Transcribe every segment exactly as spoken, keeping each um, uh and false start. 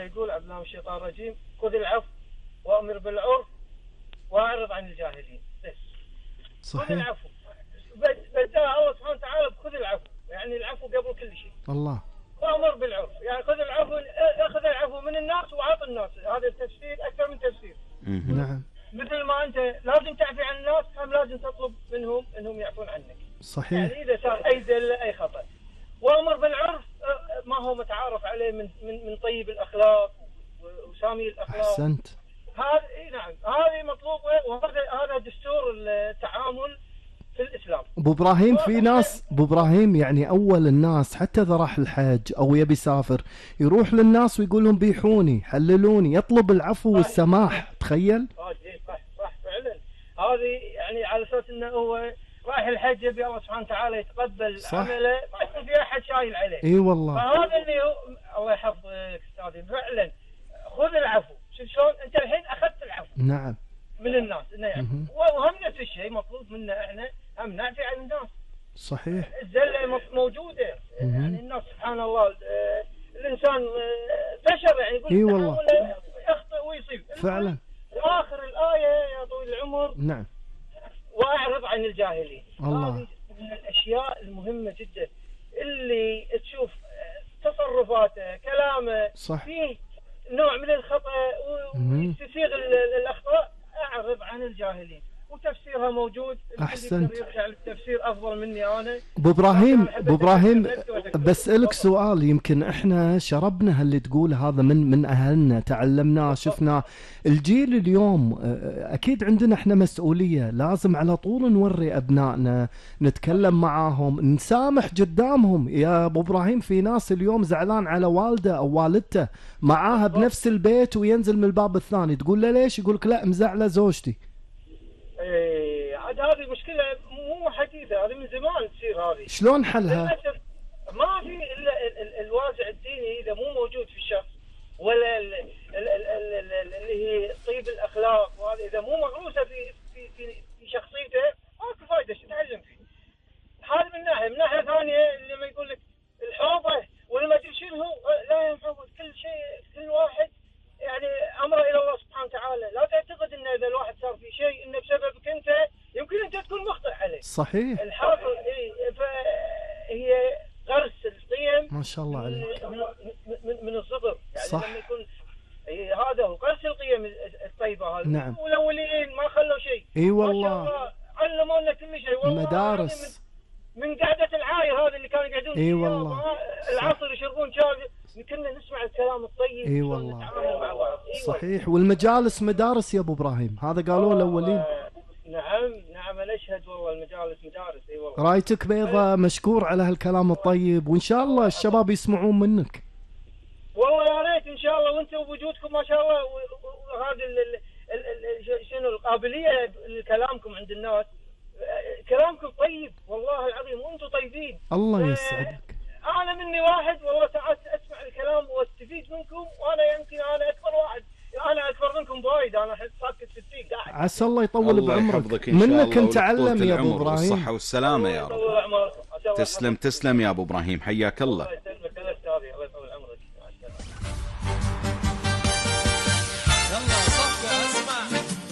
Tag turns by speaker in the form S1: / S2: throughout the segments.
S1: يقول عبد الله من الشيطان الرجيم خذ العفو وأمر بالعرف وأعرض عن الجاهلين. بس
S2: صحيح.
S1: خذ العفو بدأ الله سبحانه وتعالى بخذ العفو، يعني العفو قبل كل شيء.
S2: الله.
S1: وأمر بالعرف، يعني خذ العفو، أخذ العفو من الناس وعاط الناس، هذا التفسير أكثر من تفسير.
S2: نعم.
S1: مثل ما أنت لازم تعفي عن الناس، هم لازم تطلب منهم أنهم يعفون عنك.
S2: صحيح.
S1: يعني إذا صار أي زلة أي خطأ. وأمر بالعرف ما هو متعارف عليه من من من طيب الأخلاق وسامي الأخلاق.
S2: أحسنت.
S1: هذا نعم، هذه مطلوبة، وهذا هذا دستور التعامل في الإسلام.
S2: أبو إبراهيم في ناس أبو إبراهيم يعني أول الناس حتى إذا راح الحج أو يبي يسافر يروح للناس ويقول لهم بيحوني حللوني، يطلب العفو والسماح. تخيل.
S1: اه صح صح فعلا. هذه يعني على أساس إنه هو رايح الحج يبي الله سبحانه وتعالى يتقبل صح. عمله، ما يكون في أحد شايل عليه.
S2: إي والله.
S1: فهذا اللي هو الله يحفظك أستاذي فعلا. خذ العفو. شوف شلون أنت الحين أخذت العفو.
S2: نعم.
S1: من الناس إنه يعني. وهم نفس الشيء مطلوب منا إحنا هم نعفي عن الناس.
S2: صحيح.
S1: الزلة موجودة. مم. يعني الناس سبحان الله الإنسان بشر يعني يقول
S2: إي والله.
S1: يخطئ ويصيب.
S2: فعلا.
S1: وآخر الآية يا طويل العمر.
S2: نعم.
S1: وأعرض عن الجاهلين.
S2: الله.
S1: هذه من الأشياء المهمة جدا اللي تشوف تصرفاته كلامه
S2: صح.
S1: فيه نوع من الخطأ وتسيغ الأخطاء. أعرض عن الجاهلين وتفسيرها موجود.
S2: أحسنت.
S1: يرجع للتفسير أفضل مني أنا.
S2: أبو إبراهيم أبو إبراهيم بسألك سؤال، يمكن إحنا شربنا هاللي تقول هذا من من أهلنا، تعلمناه شفناه. الجيل اليوم أكيد عندنا إحنا مسؤولية، لازم على طول نوري أبنائنا، نتكلم معاهم، نسامح قدامهم. يا أبو إبراهيم في ناس اليوم زعلان على والده أو والدته معاها بنفس البيت وينزل من الباب الثاني، تقول له ليش؟ يقولك لا مزعلة زوجتي.
S1: ايه عاد هذه مشكلة مو حديثة، هذه من زمان تصير هذه.
S2: شلون حلها؟
S1: ما في الا الوازع الديني اذا مو موجود في الشخص، ولا ال ال ال ال ال اللي هي طيب الاخلاق، وهذا اذا مو مغروسة في في في, في شخصيته ماكو فايدة شو تتعلم فيه. هذا من ناحية، من ناحية ثانية لما يقول لك الحوضة ولا ما ادري شنو، لا ينحوض كل شيء، كل واحد يعني امره الى الله سبحانه وتعالى. لا تعتقد ان اذا الواحد صار في شيء انه بسببك انت، يمكن انت تكون مخطئ عليه.
S2: صحيح.
S1: الحاضر إيه، فهي غرس القيم
S2: ما شاء الله عليك
S1: من, من, من الصغر يعني.
S2: صح.
S1: لما يكون إيه هذا هو غرس القيم الطيبه هذه.
S2: نعم.
S1: والاولين ما خلوا شيء.
S2: اي والله.
S1: ما شاء الله علمونا كل شيء والله.
S2: مدارس.
S1: من, من قعده العاير هذا اللي كانوا يقعدون
S2: اي والله.
S1: العصر يشربون شاي، كنا نسمع الكلام الطيب.
S2: اي والله. مع بعض. صحيح. والمجالس مدارس يا ابو ابراهيم، هذا قالوه الاولين.
S1: نعم نعم انا اشهد والله المجالس مدارس. اي والله.
S2: رايتك بيضة، مشكور على هالكلام الطيب، وان شاء الله الشباب يسمعون منك.
S1: والله يا ريت ان شاء الله، وانتم بوجودكم ما شاء الله، وهذا شنو القابليه لكلامكم عند الناس، كلامكم طيب والله العظيم، وانتم طيبين.
S2: الله يسعدك.
S1: انا مني واحد والله ساعات اسمع الكلام واستفيد منكم، وانا يمكن انا اكبر واحد، انا اكبر منكم بوايد، انا احس ساكت في السيق قاعد.
S2: عسى الله يطول بعمرك، منك نتعلم يا ابو ابراهيم.
S3: الصحه والسلامه يا رب. تسلم تسلم يا ابو ابراهيم، حياك الله.
S1: الله يسلمك يا استاذي، الله يطول عمرك.
S4: يلا صفقه اسمع.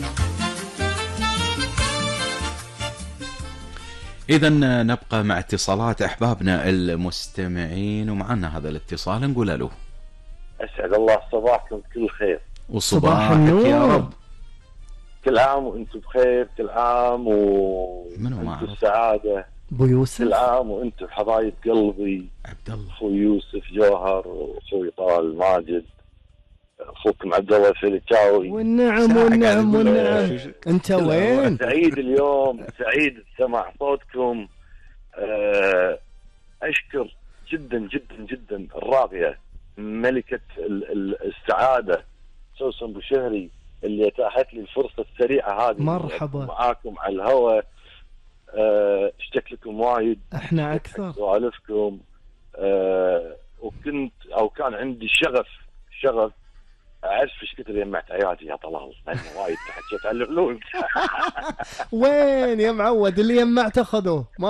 S3: إذا نبقى مع اتصالات أحبابنا المستمعين، ومعنا هذا الاتصال نقول له.
S5: أسعد الله صباحكم بكل خير.
S3: وصباحك يا رب.
S5: كل عام وأنتم بخير، كل عام وأنتم السعادة.
S2: أبو يوسف.
S5: كل عام وأنتم حبايب قلبي.
S3: عبد الله.
S5: أخوي يوسف جوهر، وأخوي طال ماجد، أخوكم عبد الله الفلكاوي.
S2: والنعم والنعم والنعم. أنت وين؟
S5: سعيد اليوم، سعيد سمع صوتكم. أشكر جدا جدا جدا الراقية ملكة السعادة سوسن بوشهري اللي اتاحت لي الفرصة السريعة هذه.
S2: مرحبا.
S5: معاكم على الهواء. اشتكت لكم وايد.
S2: احنا أكثر.
S5: سوالفكم. وكنت أو كان عندي شغف شغف أعرف إيش كثر يمعت عيالي يا طلال، لأنه وايد تحكيت على العلوم.
S2: وين يا معود اللي يمعت أخذوه؟